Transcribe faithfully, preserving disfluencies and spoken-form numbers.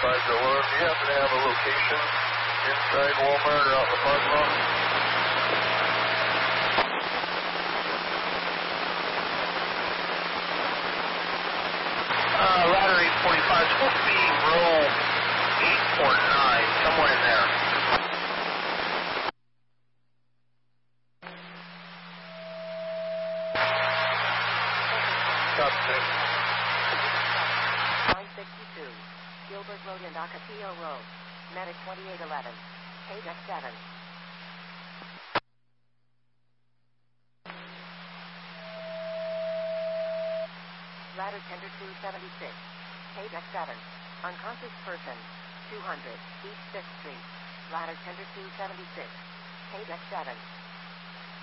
five Delaware. Do you happen to have a location inside Walmart or out in the parking lot? Uh, ladder eight forty-five, supposed to be row eight forty-nine, somewhere in there. nine sixty-two, Gilbert Road and Ocotillo Road, Medic twenty-eight eleven, Page X seven. Ladder tender two seventy-six, Page X seven, unconscious person, two hundred, East fifth Street, ladder tender two seventy-six, Page X seven.